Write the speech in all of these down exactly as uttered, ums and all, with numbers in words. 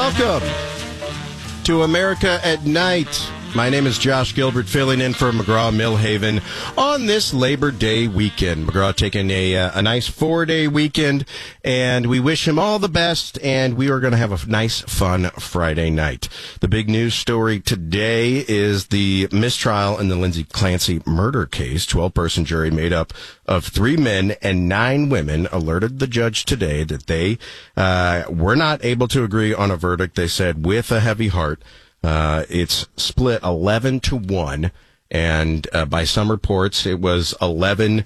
Welcome to America at Night. My name is Josh Gilbert, filling in for McGraw-Millhaven on this Labor Day weekend. McGraw taking a, uh, a nice four-day weekend, and we wish him all the best, and we are going to have a nice, fun Friday night. The big news story today is the mistrial in the Lindsay Clancy murder case. twelve-person jury made up of three men and nine women alerted the judge today that they uh, were not able to agree on a verdict. They said, with a heavy heart. Uh, it's split eleven to one, and uh, by some reports, it was eleven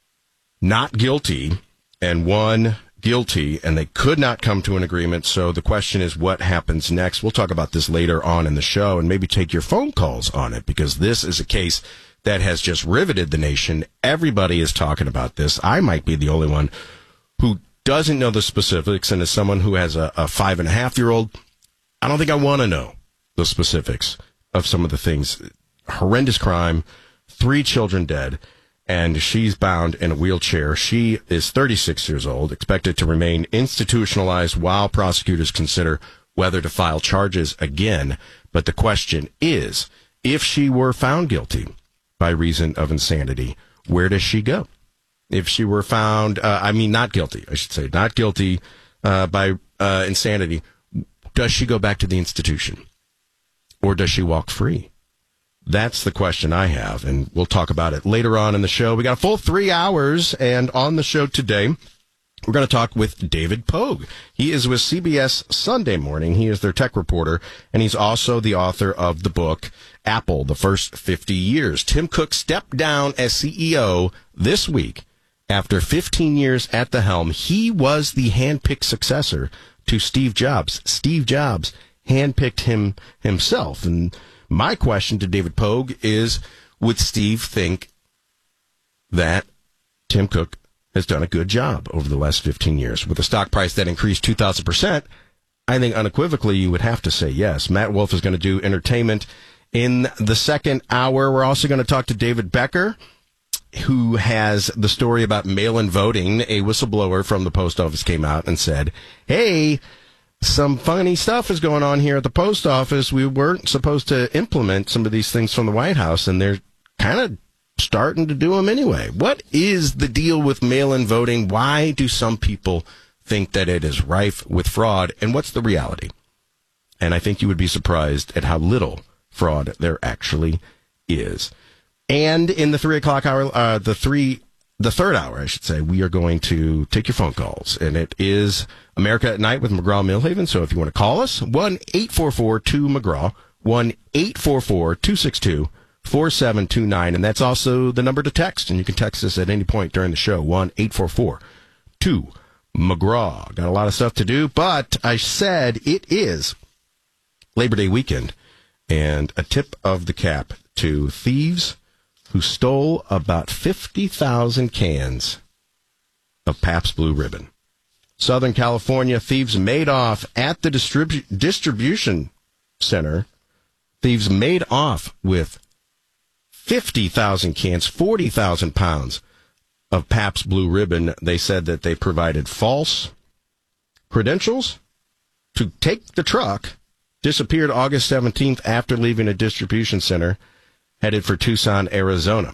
not guilty and one guilty, and they could not come to an agreement. So the question is, what happens next? We'll talk about this later on in the show and maybe take your phone calls on it, because this is a case that has just riveted the nation. Everybody is talking about this. I might be the only one who doesn't know the specifics, and as someone who has a, a five and a half year old, I don't think I want to know the specifics of some of the things. Horrendous crime, three children dead, and she's bound in a wheelchair. She is thirty-six years old, expected to remain institutionalized while prosecutors consider whether to file charges again. But the question is, if she were found guilty by reason of insanity, where does she go? If she were found, uh, I mean, not guilty, I should say, not guilty uh, by uh, insanity, does she go back to the institution? Or does she walk free? That's the question I have, and we'll talk about it later on in the show. We got a full three hours, and on the show today, we're going to talk with David Pogue. He is with C B S Sunday Morning. He is their tech reporter, and he's also the author of the book, Apple, The First fifty years. Tim Cook stepped down as C E O this week after fifteen years at the helm. He was the handpicked successor to Steve Jobs. Steve Jobs handpicked him himself. And my question to David Pogue is, would Steve think that Tim Cook has done a good job over the last fifteen years? With a stock price that increased two thousand percent, I think unequivocally you would have to say yes. Matt Wolf is going to do entertainment in the second hour. We're also going to talk to David Becker, who has the story about mail-in voting. A whistleblower from the post office came out and said, hey, some funny stuff is going on here at the post office. We weren't supposed to implement some of these things from the White House, and they're kind of starting to do them anyway. What is the deal with mail-in voting? Why do some people think that it is rife with fraud, and what's the reality? And I think you would be surprised at how little fraud there actually is. And in the three o'clock hour, uh, the three, the third hour, I should say, we are going to take your phone calls, and it is America at Night with McGraw-Millhaven. So if you want to call us, one eight four four two McGraw, one eight four four two six two four seven two nine, and that's also the number to text, and you can text us at any point during the show, one eight four four two McGraw. Got a lot of stuff to do, but I said it is Labor Day weekend, and a tip of the cap to thieves who stole about fifty thousand cans of Pabst Blue Ribbon. Southern California, thieves made off at the distribu- distribution center. Thieves made off with fifty thousand cans, forty thousand pounds of Pabst Blue Ribbon. They said that they provided false credentials to take the truck, disappeared August seventeenth after leaving a distribution center, headed for Tucson, Arizona.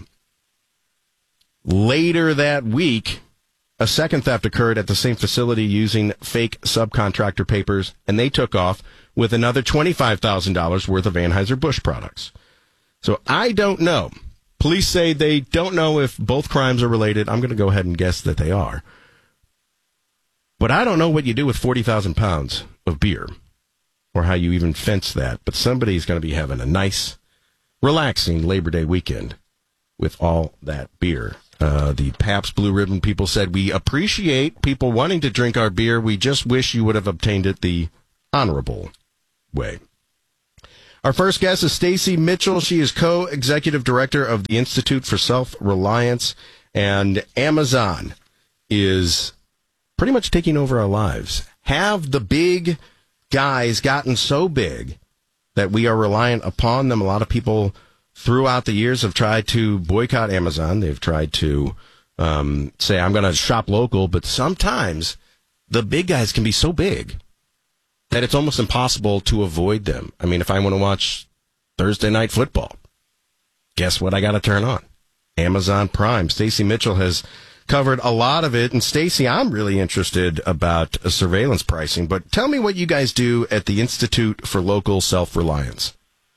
Later that week, a second theft occurred at the same facility using fake subcontractor papers, and they took off with another twenty-five thousand dollars worth of Anheuser-Busch products. So I don't know. Police say they don't know if both crimes are related. I'm going to go ahead and guess that they are. But I don't know what you do with forty thousand pounds of beer, or how you even fence that. But somebody's going to be having a nice, relaxing Labor Day weekend with all that beer. Uh, the Pabst Blue Ribbon people said, we appreciate people wanting to drink our beer. We just wish you would have obtained it the honorable way. Our first guest is Stacy Mitchell. She is co-executive director of the Institute for Self-Reliance, and Amazon is pretty much taking over our lives. Have the big guys gotten so big that we are reliant upon them? A lot of people throughout the years have tried to boycott Amazon. They've tried to um, say, I'm going to shop local, but sometimes the big guys can be so big that it's almost impossible to avoid them. I mean, if I want to watch Thursday night football, guess what I got to turn on? Amazon Prime. Stacey Mitchell has covered a lot of it. And Stacey, I'm really interested about uh, surveillance pricing, but tell me what you guys do at the Institute for Local Self-Reliance.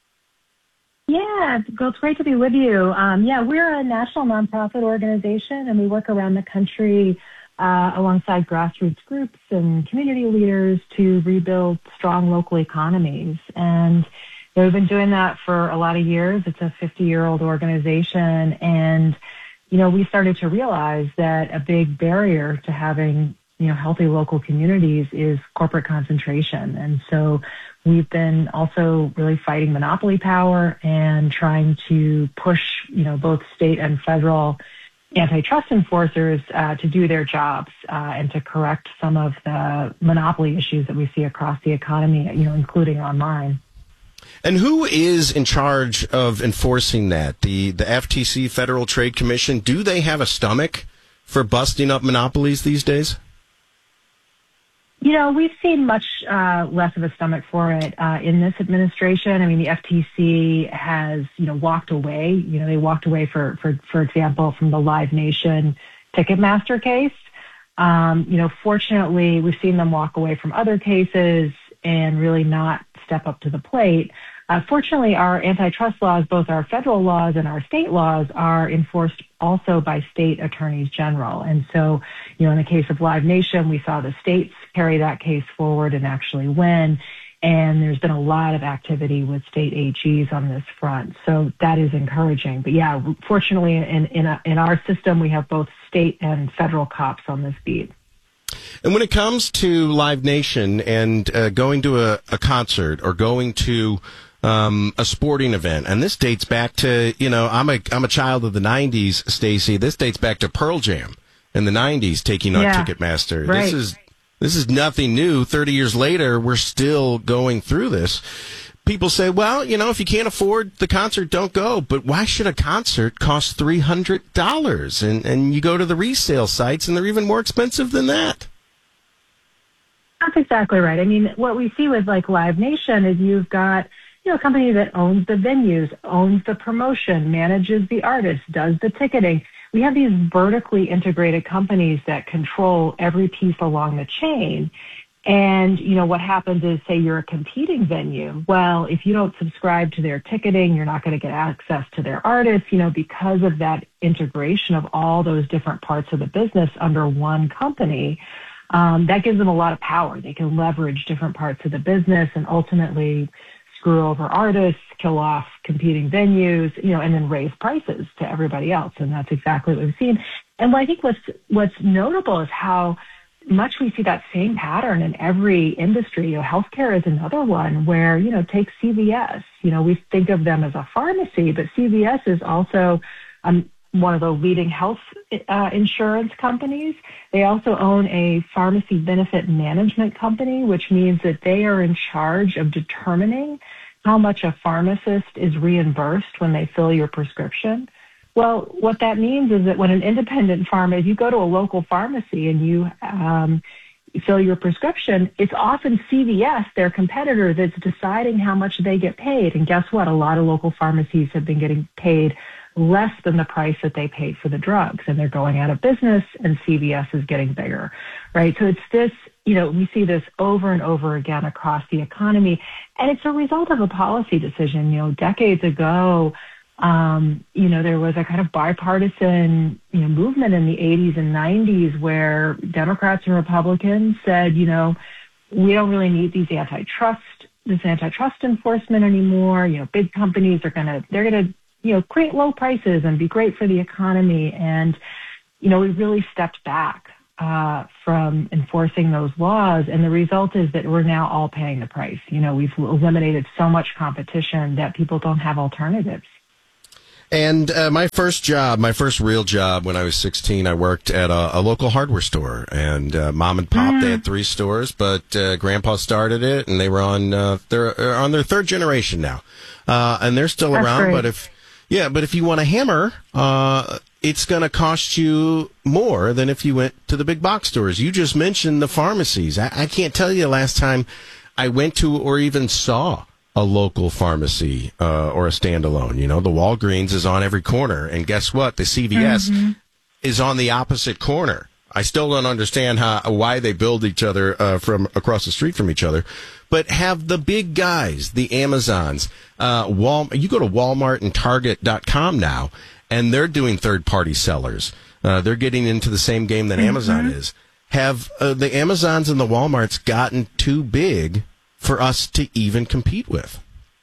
Yeah, well, it's great to be with you. Um, yeah, we're a national nonprofit organization, and we work around the country uh, alongside grassroots groups and community leaders to rebuild strong local economies. And you know, we've been doing that for a lot of years. It's a fifty-year-old organization, and you know, we started to realize that a big barrier to having you know healthy local communities is corporate concentration, and so we've been also really fighting monopoly power and trying to push, you know, both state and federal antitrust enforcers uh, to do their jobs uh, and to correct some of the monopoly issues that we see across the economy, you know, including online. And who is in charge of enforcing that? The the F T C, Federal Trade Commission, do they have a stomach for busting up monopolies these days? You know, we've seen much uh, less of a stomach for it uh, in this administration. I mean, the F T C has, you know, walked away. You know, they walked away, for, for, for example, from the Live Nation Ticketmaster case. Um, you know, fortunately, we've seen them walk away from other cases and really not step up to the plate. Uh, fortunately, our antitrust laws, both our federal laws and our state laws, are enforced also by state attorneys general. And so, you know, in the case of Live Nation, we saw the states carry that case forward and actually win. And there's been a lot of activity with state A Gs on this front. So that is encouraging. But yeah, fortunately, in, in, a, in our system, we have both state and federal cops on this beat. And when it comes to Live Nation and uh, going to a, a concert or going to um, a sporting event, and this dates back to, you know, I'm a I'm a child of the nineties, Stacey. This dates back to Pearl Jam in the nineties taking on yeah, Ticketmaster. Right. This is this is nothing new. Thirty years later, we're still going through this. People say, well, you know, if you can't afford the concert, don't go. But why should a concert cost three hundred dollars? And and you go to the resale sites, and they're even more expensive than that. That's exactly right. I mean, what we see with like Live Nation is you've got, you know, a company that owns the venues, owns the promotion, manages the artists, does the ticketing. We have these vertically integrated companies that control every piece along the chain. And, you know, what happens is, say you're a competing venue. Well, if you don't subscribe to their ticketing, you're not going to get access to their artists, you know, because of that integration of all those different parts of the business under one company. Um, that gives them a lot of power. They can leverage different parts of the business and ultimately screw over artists, kill off competing venues, you know, and then raise prices to everybody else. And that's exactly what we've seen. And I think what's what's notable is how much we see that same pattern in every industry. You know, healthcare is another one where, you know, take C V S. You know, we think of them as a pharmacy, but C V S is also um, one of the leading health uh, insurance companies. They also own a pharmacy benefit management company, which means that they are in charge of determining how much a pharmacist is reimbursed when they fill your prescription. Well, what that means is that when an independent pharmacy, if you go to a local pharmacy and you um, fill your prescription, it's often C V S, their competitor, that's deciding how much they get paid. And guess what? A lot of local pharmacies have been getting paid less than the price that they paid for the drugs, and they're going out of business, and C V S is getting bigger, right? So it's this, you know, we see this over and over again across the economy, and it's a result of a policy decision. You know, decades ago, um, you know, there was a kind of bipartisan, you know, movement in the eighties and nineties where Democrats and Republicans said, you know, we don't really need these antitrust, this antitrust enforcement anymore. You know, big companies are going to, they're going to, you know, create low prices and be great for the economy. And, you know, we really stepped back uh, from enforcing those laws. And the result is that we're now all paying the price. You know, we've eliminated so much competition that people don't have alternatives. And uh, my first job, my first real job when I was sixteen, I worked at a, a local hardware store. And uh, mom and pop, mm. they had three stores, but uh, grandpa started it, and they were on, uh, they're on their third generation now. Uh, and they're still That's around, great. but if Yeah, but if you want a hammer, uh, it's going to cost you more than if you went to the big box stores. You just mentioned the pharmacies. I, I can't tell you the last time I went to or even saw a local pharmacy uh, or a standalone. You know, the Walgreens is on every corner, and guess what? The C V S mm-hmm. is on the opposite corner. I still don't understand how why they build each other uh, from across the street from each other, but have the big guys, the Amazons, uh, Wal. You go to Walmart and Target dot com now, and they're doing third party sellers. Uh, they're getting into the same game that mm-hmm. Amazon is. Have uh, the Amazons and the Walmarts gotten too big for us to even compete with?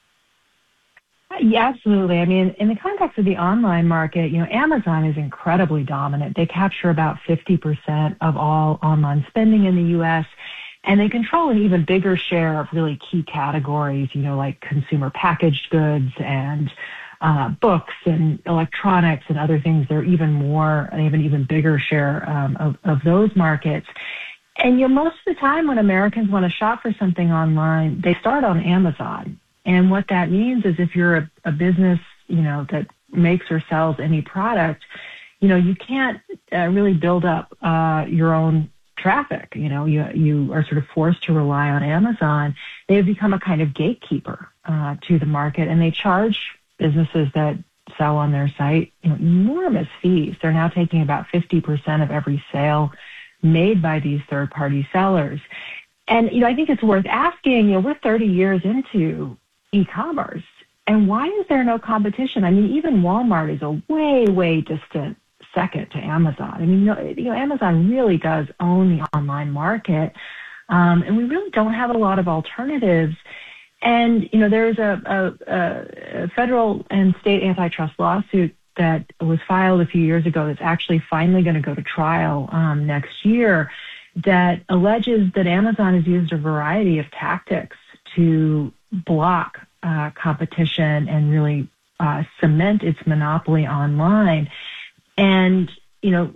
Yeah, absolutely. I mean, in the context of the online market, you know, Amazon is incredibly dominant. They capture about fifty percent of all online spending in the U S, and they control an even bigger share of really key categories, you know, like consumer packaged goods and uh, books and electronics and other things. They're even more, they have an even bigger share um, of, of those markets. And you know, most of the time when Americans want to shop for something online, they start on Amazon. And what that means is if you're a, a business, you know, that makes or sells any product, you know, you can't uh, really build up uh, your own traffic. You know, you you are sort of forced to rely on Amazon. They have become a kind of gatekeeper uh, to the market, and they charge businesses that sell on their site, you know, enormous fees. They're now taking about fifty percent of every sale made by these third-party sellers. And, you know, I think it's worth asking, you know, we're thirty years into e-commerce, and why is there no competition? I mean, even Walmart is a way, way distant second to Amazon. I mean, you know, you know Amazon really does own the online market, um, and we really don't have a lot of alternatives. And, you know, there's a, a, a federal and state antitrust lawsuit that was filed a few years ago that's actually finally going to go to trial um, next year that alleges that Amazon has used a variety of tactics to block uh, competition and really uh, cement its monopoly online. And, you know,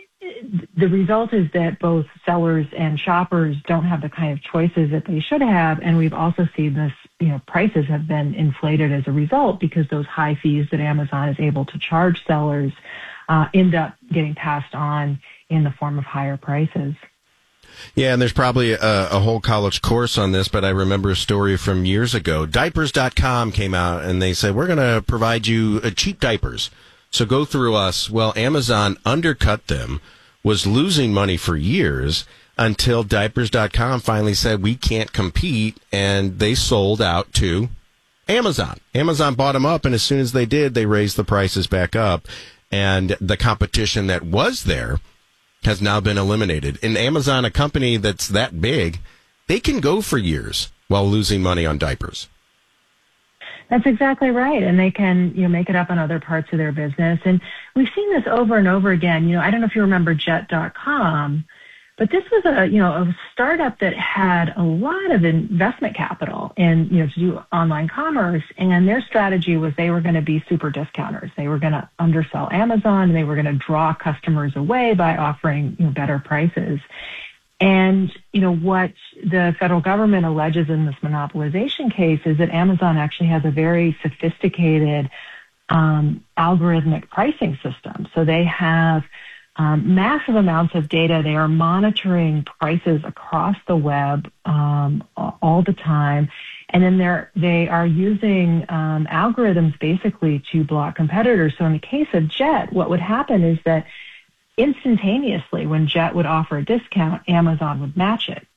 the result is that both sellers and shoppers don't have the kind of choices that they should have. And we've also seen this, you know, prices have been inflated as a result because those high fees that Amazon is able to charge sellers uh, end up getting passed on in the form of higher prices. Yeah, and there's probably a, a whole college course on this, but I remember a story from years ago. Diapers dot com came out, and they said, we're going to provide you uh, cheap diapers. So go through us. Well, Amazon undercut them, was losing money for years until Diapers dot com finally said, we can't compete, and they sold out to Amazon. Amazon bought them up, and as soon as they did, they raised the prices back up, and the competition that was there has now been eliminated. And Amazon, a company that's that big, they can go for years while losing money on diapers. That's exactly right. And they can, you know, make it up on other parts of their business. And we've seen this over and over again. You know, I don't know if you remember Jet dot com, but this was a, you know, a startup that had a lot of investment capital in, you know, to do online commerce. And their strategy was they were going to be super discounters. They were going to undersell Amazon, and they were going to draw customers away by offering, you know, better prices. And, you know, what the federal government alleges in this monopolization case is that Amazon actually has a very sophisticated um, algorithmic pricing system. So they have um, massive amounts of data. They are monitoring prices across the web um, all the time. And then they're, they are using um, algorithms basically to block competitors. So in the case of Jet, what would happen is that instantaneously, when Jet would offer a discount, Amazon would match it.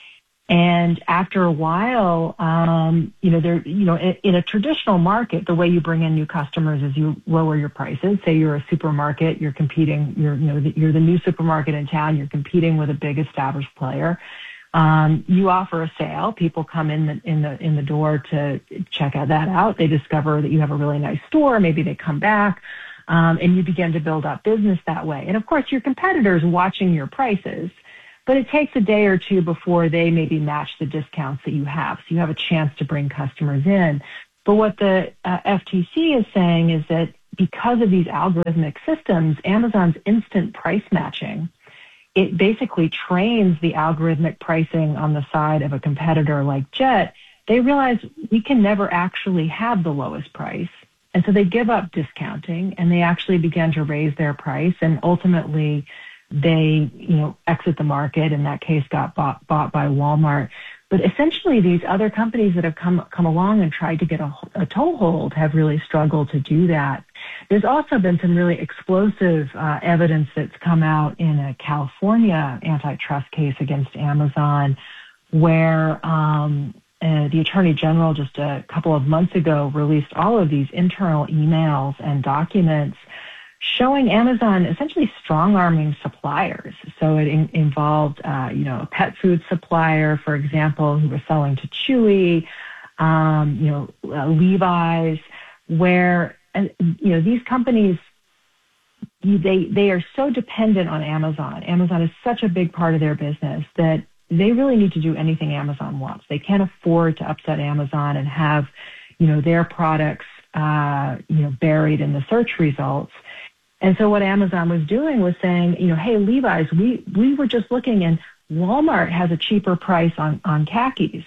And after a while, um, you know, there, you know, in, in a traditional market, the way you bring in new customers is you lower your prices. Say you're a supermarket, you're competing, you're, you know, the, you're the new supermarket in town, you're competing with a big established player. Um, you offer a sale. People come in the, in the in the door to check out that out. They discover that you have a really nice store. Maybe they come back. Um, and you begin to build up business that way. And of course, your competitors watching your prices, but it takes a day or two before they maybe match the discounts that you have. So you have a chance to bring customers in. But what the uh, F T C is saying is that because of these algorithmic systems, Amazon's instant price matching, it basically trains the algorithmic pricing on the side of a competitor like Jet. They realize we can never actually have the lowest price. And so they give up discounting, and they actually began to raise their price, and ultimately they, you know, exit the market. In that case, got bought, bought by Walmart. But essentially, these other companies that have come come along and tried to get a, a toehold have really struggled to do that. There's also been some really explosive uh, evidence that's come out in a California antitrust case against Amazon, where um, uh, the Attorney General just a couple of months ago released all of these internal emails and documents showing Amazon essentially strong-arming suppliers. So it in, involved, uh, you know, a pet food supplier, for example, who was selling to Chewy, um, you know, uh, Levi's, where, and, you know, these companies, they they are so dependent on Amazon. Amazon is such a big part of their business that they really need to do anything Amazon wants. They can't afford to upset Amazon and have, you know, their products, uh, you know, buried in the search results. And so what Amazon was doing was saying, you know, hey, Levi's, we, we were just looking and Walmart has a cheaper price on, on khakis.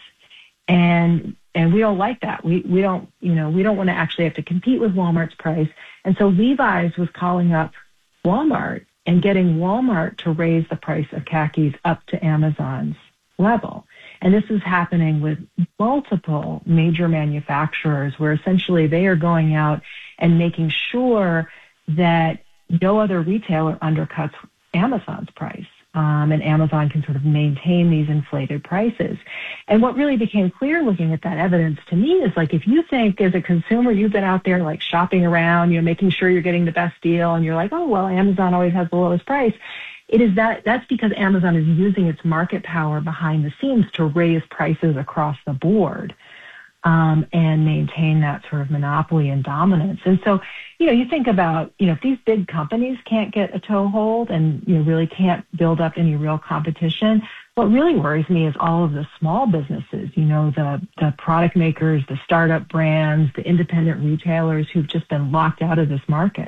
And, and we don't like that. We, we don't, you know, we don't want to actually have to compete with Walmart's price. And so Levi's was calling up Walmart and getting Walmart to raise the price of khakis up to Amazon's level. And this is happening with multiple major manufacturers where essentially they are going out and making sure that no other retailer undercuts Amazon's price, um, and Amazon can sort of maintain these inflated prices. And what really became clear looking at that evidence to me is, like, if you think as a consumer you've been out there like shopping around, you know, making sure you're getting the best deal, and you're like, oh, well, Amazon always has the lowest price. It is that that's because Amazon is using its market power behind the scenes to raise prices across the board. Um, and maintain that sort of monopoly and dominance. And so, you know, you think about, you know, if these big companies can't get a toehold and, you know, really can't build up any real competition, what really worries me is all of the small businesses, you know, the, the product makers, the startup brands, the independent retailers who've just been locked out of this market.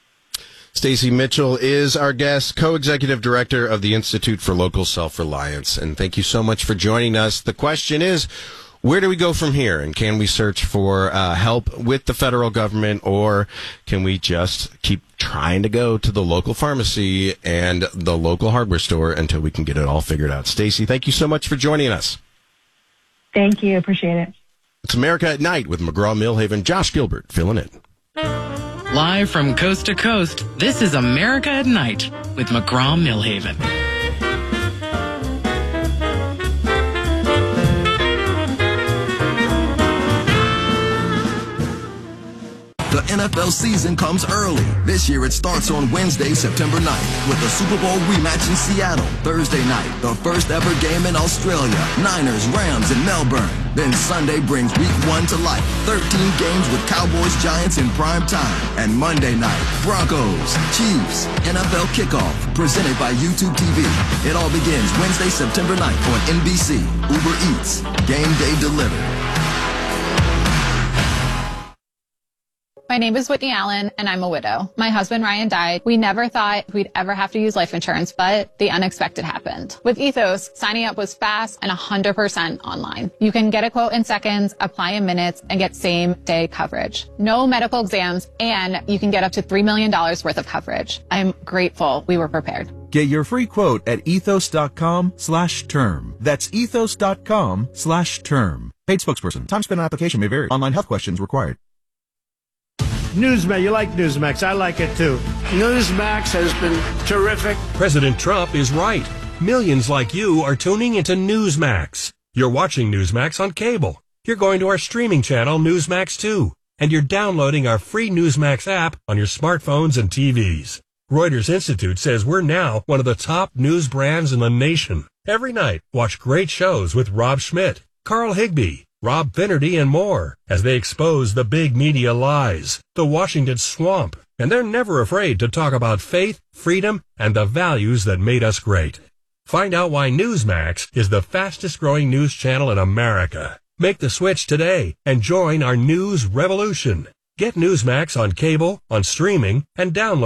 Stacy Mitchell is our guest, co-executive director of the Institute for Local Self-Reliance. And thank you so much for joining us. The question is, where do we go from here? And can we search for uh, help with the federal government, or can we just keep trying to go to the local pharmacy and the local hardware store until we can get it all figured out? Stacy, thank you so much for joining us. Thank you. Appreciate it. It's America at Night with McGraw-Milhaven. Josh Gilbert filling in. Live from coast to coast, this is America at Night with McGraw-Milhaven. The N F L season comes early. This year it starts on Wednesday, September ninth, with the Super Bowl rematch in Seattle. Thursday night, the first ever game in Australia. Niners, Rams in Melbourne. Then Sunday brings week one to life. thirteen games with Cowboys, Giants in prime time. And Monday night, Broncos, Chiefs, N F L kickoff, presented by YouTube T V. It all begins Wednesday, September ninth on N B C, Uber Eats, Game Day Delivered. My name is Whitney Allen, and I'm a widow. My husband, Ryan, died. We never thought we'd ever have to use life insurance, but the unexpected happened. With Ethos, signing up was fast and one hundred percent online. You can get a quote in seconds, apply in minutes, and get same-day coverage. No medical exams, and you can get up to three million dollars worth of coverage. I'm grateful we were prepared. Get your free quote at ethos.com slash term. That's ethos.com slash term. Paid spokesperson. Time spent on application may vary. Online health questions required. Newsmax, you like Newsmax. I like it too. Newsmax has been terrific. President Trump is right. Millions like you are tuning into Newsmax. You're watching Newsmax on cable. You're going to our streaming channel, Newsmax two. And you're downloading our free Newsmax app on your smartphones and T Vs. Reuters Institute says we're now one of the top news brands in the nation. Every night, watch great shows with Rob Schmidt, Carl Higbee, Rob Finnerty, and more as they expose the big media lies, the Washington swamp, and they're never afraid to talk about faith, freedom, and the values that made us great. Find out why Newsmax is the fastest growing news channel in America. Make the switch today and join our news revolution. Get Newsmax on cable, on streaming, and download